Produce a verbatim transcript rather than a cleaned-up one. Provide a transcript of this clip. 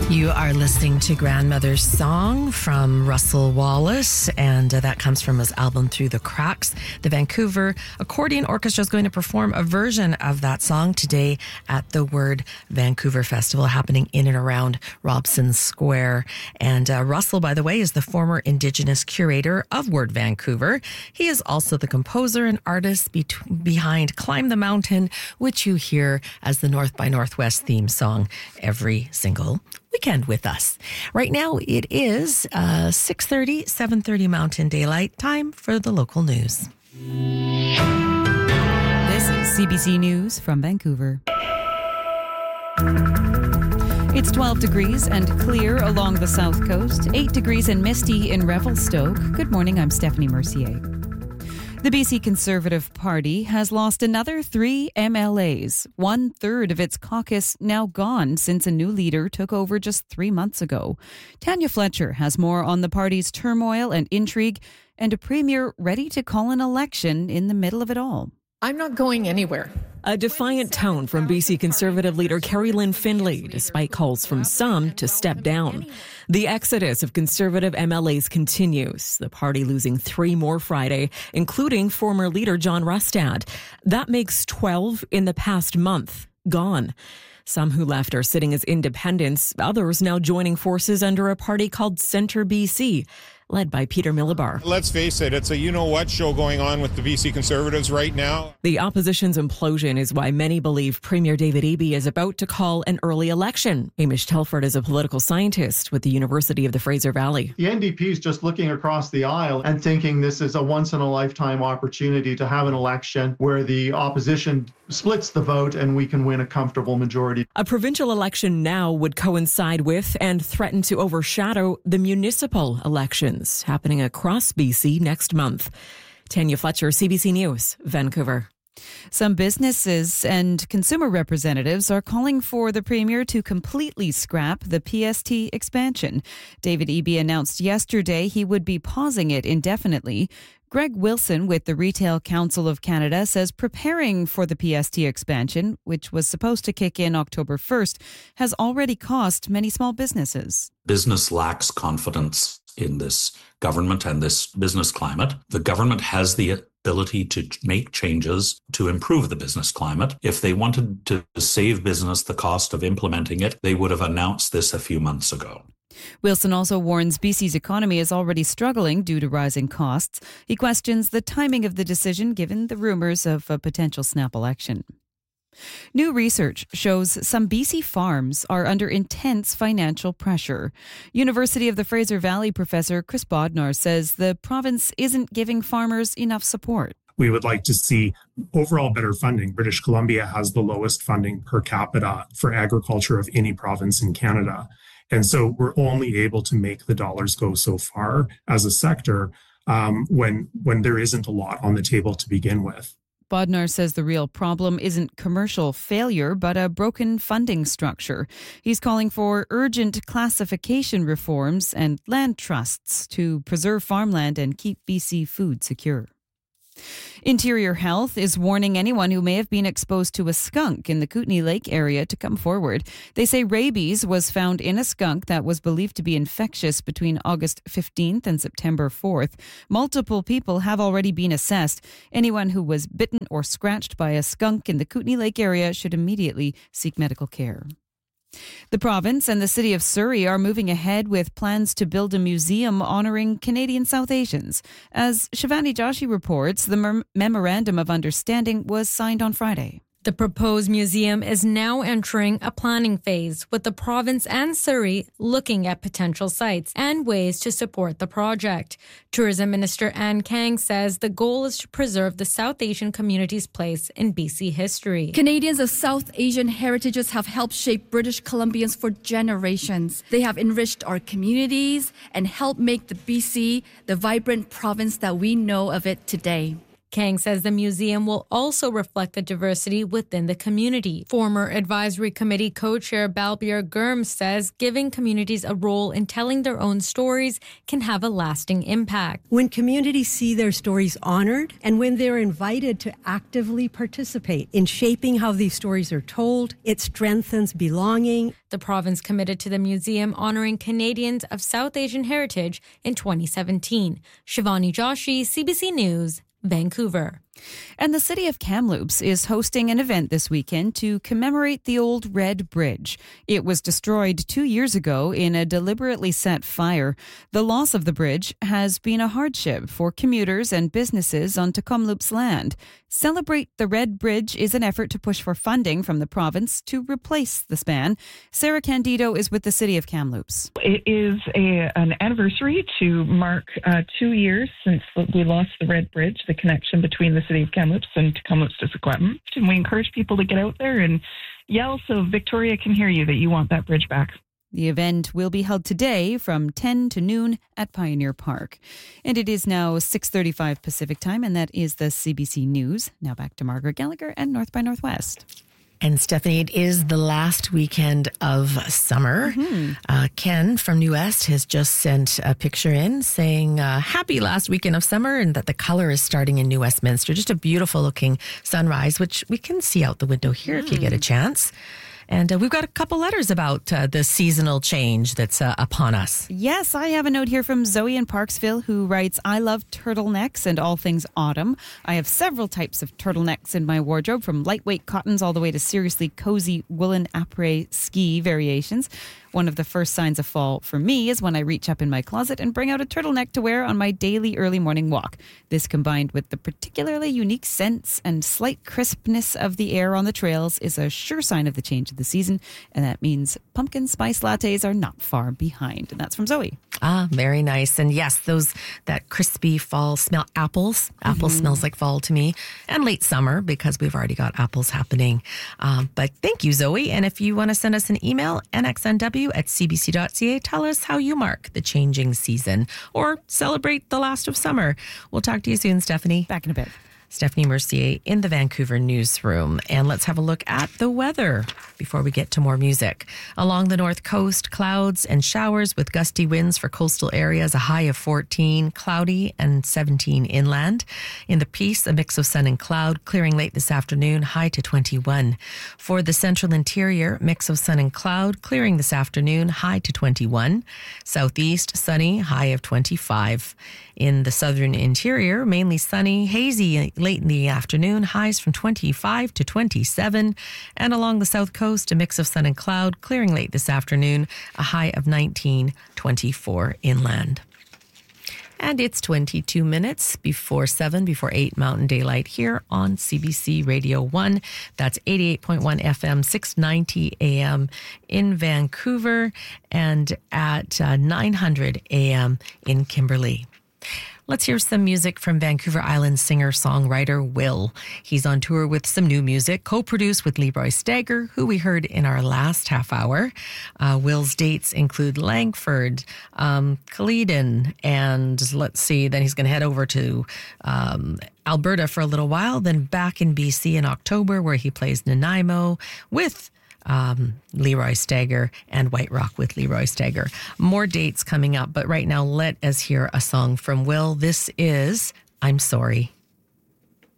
You are listening to Grandmother's Song from Russell Wallace, and uh, that comes from his album Through the Cracks. The Vancouver Accordion Orchestra is going to perform a version of that song today at the Word Vancouver Festival, happening in and around Robson Square. And uh, Russell, by the way, is the former Indigenous curator of Word Vancouver. He is also the composer and artist be- behind Climb the Mountain, which you hear as the North by Northwest theme song every single weekend with us. Right now it is uh, six thirty, seven thirty Mountain Daylight. Time for the local news. This is C B C News from Vancouver. It's twelve degrees and clear along the south coast, eight degrees and misty in Revelstoke. Good morning, I'm Stephanie Mercier. The B C Conservative Party has lost another three M L As, one third of its caucus now gone since a new leader took over just three months ago. Tanya Fletcher has more on the party's turmoil and intrigue and a premier ready to call an election in the middle of it all. I'm not going anywhere. A defiant tone from B C Conservative leader Carrie Lynn Findlay, despite calls from some to step down. The exodus of Conservative M L As continues, the party losing three more Friday, including former leader John Rustad. That makes twelve in the past month gone. Some who left are sitting as independents, others now joining forces under a party called Centre B C, led by Peter Millibar. Let's face it, it's a you-know-what show going on with the B C Conservatives right now. The opposition's implosion is why many believe Premier David Eby is about to call an early election. Hamish Telford is a political scientist with the University of the Fraser Valley. The N D P is just looking across the aisle and thinking this is a once-in-a-lifetime opportunity to have an election where the opposition splits the vote and we can win a comfortable majority. A provincial election now would coincide with and threaten to overshadow the municipal elections happening across B C next month. Tanya Fletcher, C B C News, Vancouver. Some businesses and consumer representatives are calling for the Premier to completely scrap the P S T expansion. David Eby announced yesterday he would be pausing it indefinitely. Greg Wilson with the Retail Council of Canada says preparing for the P S T expansion, which was supposed to kick in October first, has already cost many small businesses. Business lacks confidence in this government and this business climate. The government has the ability to make changes to improve the business climate. If they wanted to save business the cost of implementing it, they would have announced this a few months ago. Wilson also warns B C's economy is already struggling due to rising costs. He questions the timing of the decision given the rumours of a potential snap election. New research shows some B C farms are under intense financial pressure. University of the Fraser Valley professor Chris Bodnar says the province isn't giving farmers enough support. We would like to see overall better funding. British Columbia has the lowest funding per capita for agriculture of any province in Canada. And so we're only able to make the dollars go so far as a sector um, when when there isn't a lot on the table to begin with. Bodnar says the real problem isn't commercial failure, but a broken funding structure. He's calling for urgent classification reforms and land trusts to preserve farmland and keep B C food secure. Interior Health is warning anyone who may have been exposed to a skunk in the Kootenay Lake area to come forward. They say rabies was found in a skunk that was believed to be infectious between August fifteenth and September fourth. Multiple people have already been assessed. Anyone who was bitten or scratched by a skunk in the Kootenay Lake area should immediately seek medical care. The province and the city of Surrey are moving ahead with plans to build a museum honouring Canadian South Asians. As Shivani Joshi reports, the mem- Memorandum of Understanding was signed on Friday. The proposed museum is now entering a planning phase, with the province and Surrey looking at potential sites and ways to support the project. Tourism Minister Anne Kang says the goal is to preserve the South Asian community's place in B C history. Canadians of South Asian heritages have helped shape British Columbians for generations. They have enriched our communities and helped make the B C the vibrant province that we know of it today. Kang says the museum will also reflect the diversity within the community. Former advisory committee co-chair Balbir Gurm says giving communities a role in telling their own stories can have a lasting impact. When communities see their stories honored and when they're invited to actively participate in shaping how these stories are told, it strengthens belonging. The province committed to the museum honoring Canadians of South Asian heritage in twenty seventeen. Shivani Joshi, C B C News, Vancouver. And the city of Kamloops is hosting an event this weekend to commemorate the old Red Bridge. It was destroyed two years ago in a deliberately set fire. The loss of the bridge has been a hardship for commuters and businesses on Kamloops land. Celebrate the Red Bridge is an effort to push for funding from the province to replace the span. Sarah Candido is with the city of Kamloops. It is a, an anniversary to mark uh, two years since we lost the Red Bridge, the connection between the city of Kamloops and Kamloops to Secwepemc. And we encourage people to get out there and yell so Victoria can hear you that you want that bridge back. The event will be held today from ten to noon at Pioneer Park. And it is now six thirty-five Pacific time, and that is the C B C News. Now back to Margaret Gallagher and North by Northwest. And Stephanie, it is the last weekend of summer. Mm-hmm. Uh, Ken from New West has just sent a picture in saying uh, happy last weekend of summer and that the color is starting in New Westminster. Just a beautiful looking sunrise, which we can see out the window here mm. if you get a chance. And uh, we've got a couple letters about uh, the seasonal change that's uh, upon us. Yes, I have a note here from Zoe in Parksville who writes, I love turtlenecks and all things autumn. I have several types of turtlenecks in my wardrobe, from lightweight cottons all the way to seriously cozy woolen après ski variations. One of the first signs of fall for me is when I reach up in my closet and bring out a turtleneck to wear on my daily early morning walk. This, combined with the particularly unique scents and slight crispness of the air on the trails, is a sure sign of the change of the season. And that means pumpkin spice lattes are not far behind. And that's from Zoe. Ah, very nice. And yes, those, that crispy fall smell, apples. Apple mm-hmm. smells like fall to me. And late summer, because we've already got apples happening. Um, but thank you, Zoe. And if you want to send us an email, N X N W at c b c dot c a. Tell us how you mark the changing season or celebrate the last of summer. We'll talk to you soon, Stephanie. Back in a bit. Stephanie Mercier in the Vancouver newsroom. And let's have a look at the weather before we get to more music. Along the north coast, clouds and showers with gusty winds for coastal areas, a high of fourteen, cloudy and seventeen inland. In the Peace, a mix of sun and cloud, clearing late this afternoon, high to twenty-one. For the central interior, mix of sun and cloud, clearing this afternoon, high to twenty-one. Southeast, sunny, high of twenty-five. In the southern interior, mainly sunny, hazy late in the afternoon, highs from twenty-five to twenty-seven. And along the south coast, a mix of sun and cloud, clearing late this afternoon, a high of nineteen, twenty-four inland. And it's twenty-two minutes before seven, before eight Mountain Daylight here on C B C Radio one. That's eighty-eight point one F M, six ninety A M in Vancouver and at uh, nine hundred A M in Kimberley. Let's hear some music from Vancouver Island singer-songwriter Will. He's on tour with some new music, co-produced with Leroy Stagger, who we heard in our last half hour. Uh, Will's dates include Langford, um, Caledon, and let's see, then he's going to head over to um, Alberta for a little while, then back in B C in October, where he plays Nanaimo with Um, Leroy Stagger and White Rock with Leroy Stagger. More dates coming up, but right now let us hear a song from Will. This is I'm Sorry.